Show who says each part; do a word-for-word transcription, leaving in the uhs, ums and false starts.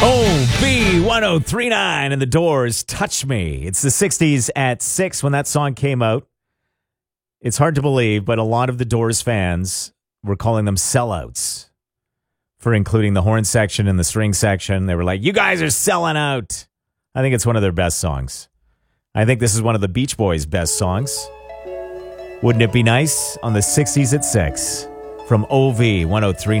Speaker 1: O B one oh three point nine and the Doors, Touch Me. It's the sixties at six when that song came out. It's hard to believe, but a lot of the Doors fans were calling them sellouts for including the horn section and the string section. They were like, you guys are selling out. I think it's one of their best songs. I think this is one of the Beach Boys' best songs. Wouldn't it be nice on the sixties at six from O V one oh three point nine?